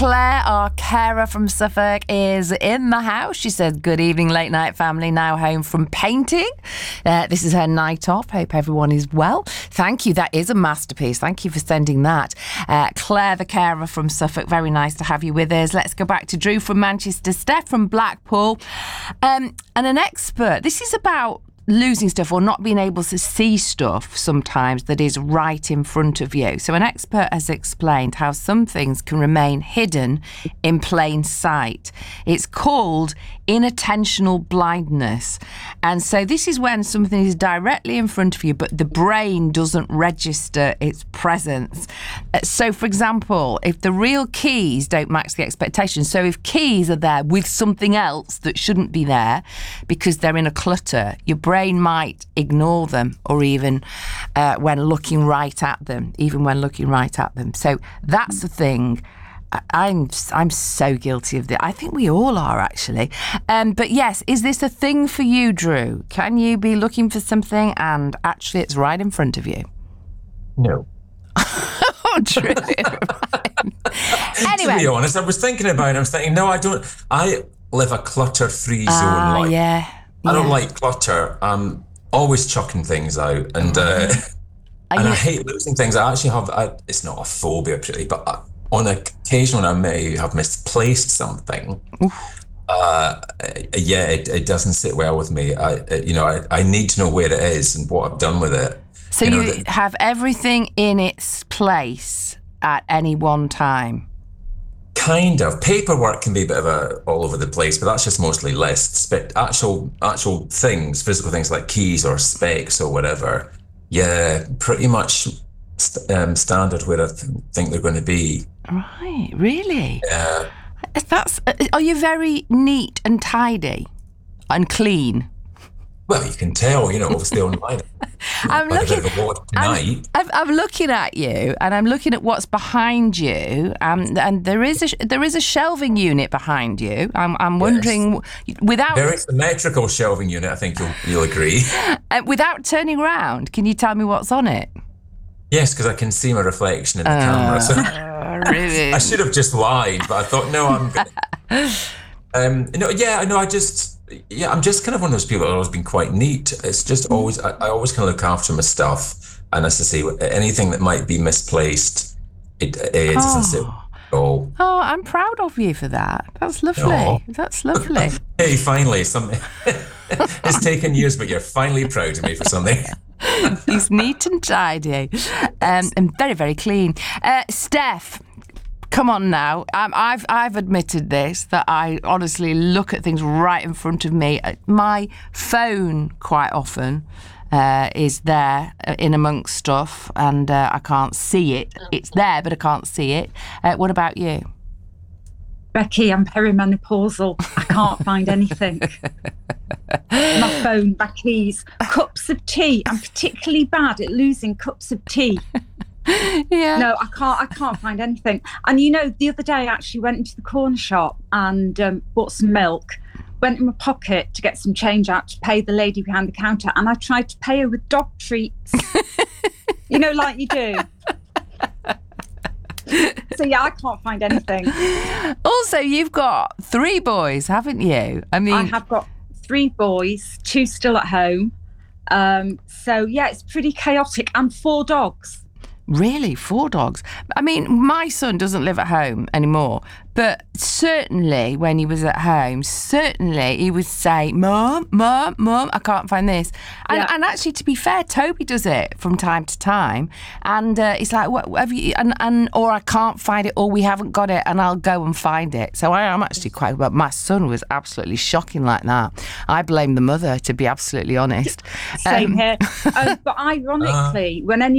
Claire, our carer from Suffolk, is in the house. She says, good evening, late night family, now home from painting. This is her night off. Hope everyone is well. Thank you. That is a masterpiece. Thank you for sending that. Claire, the carer from Suffolk, very nice to have you with us. Let's go back to Drew from Manchester, Steph from Blackpool, and an expert. This is about losing stuff or not being able to see stuff sometimes that is right in front of you. So an expert has explained how some things can remain hidden in plain sight. It's called inattentional blindness. And so this is when something is directly in front of you, but the brain doesn't register its presence. So, for example, if the real keys don't match the expectations, so if keys are there with something else that shouldn't be there because they're in a clutter, your brain might ignore them, or even when looking right at them, So that's the thing. I'm so guilty of this. I think we all are, actually. But yes, is this a thing for you, Drew? Can you be looking for something and actually it's right in front of you? No. Oh, Drew. Anyway. To be honest, I was thinking, no, I don't. I live a clutter-free zone life. Yeah. I don't like clutter. I'm always chucking things out, and I hate losing things. I actually have. It's not a phobia, really, but on occasion when I may have misplaced something, it doesn't sit well with me. I need to know where it is and what I've done with it. So you have everything in its place at any one time. Kind of. Paperwork can be a bit of all over the place, but that's just mostly lists. But actual things, physical things like keys or specs or whatever, pretty much standard where I think they're going to be. Right, really? Yeah. Are you very neat and tidy and clean? Well, you can tell, obviously online. I'm looking at you, and I'm looking at what's behind you, and there is a shelving unit behind you. I'm wondering, without very symmetrical shelving unit, I think you'll agree. Without turning around, can you tell me what's on it? Yes, because I can see my reflection in the camera. So really? I should have just lied, but I thought, no, I'm I'm just kind of one of those people that have always been quite neat. It's just always, I always kind of look after my stuff. And as I say, anything that might be misplaced, it doesn't sit at all. Oh, I'm proud of you for that. That's lovely. Oh. That's lovely. Hey, finally, something. It's taken years, but you're finally proud of me for something. He's neat and tidy, and very, very clean. Steph, come on now. I've admitted this, that I honestly look at things right in front of me. My phone quite often is there in amongst stuff, and I can't see it. It's there, but I can't see it. What about you? Becky, I'm perimenopausal. I can't find anything. My phone, my keys, cups of tea. I'm particularly bad at losing cups of tea. Yeah. No, I can't find anything. And the other day I actually went into the corner shop and bought some milk, went in my pocket to get some change out to pay the lady behind the counter, and I tried to pay her with dog treats. Like you do. So I can't find anything. Also, you've got 3 boys, haven't you? I have got 3 boys, 2 still at home. So it's pretty chaotic, and 4 dogs. Really? 4 dogs? I mean, my son doesn't live at home anymore, but certainly when he was at home, he would say, Mum, I can't find this. And actually, to be fair, Toby does it from time to time. And he's like, what have you, or I can't find it, or we haven't got it, and I'll go and find it. So I am actually quite, but my son was absolutely shocking like that. I blame the mother, to be absolutely honest. Same here. But ironically, when